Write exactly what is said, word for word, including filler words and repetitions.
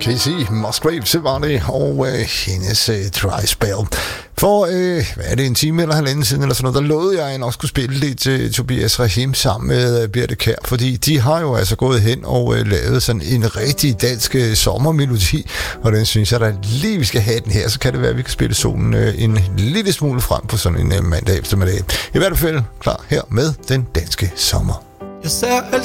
Casey Musgrave, så var det, og øh, hendes øh, dry spell. For, øh, hvad er det, en time eller halvanden siden, eller sådan noget, der lovede jeg, at jeg nok skulle spille lidt til Tobias Rahim sammen med øh, Birte Kjær, fordi de har jo altså gået hen og øh, lavet sådan en rigtig dansk øh, sommermelodi, og den synes jeg da lige, vi skal have den her, så kan det være, at vi kan spille solen øh, en lille smule frem på sådan en øh, mandag eftermiddag. I hvert fald klar her med den danske sommer. Jeg ser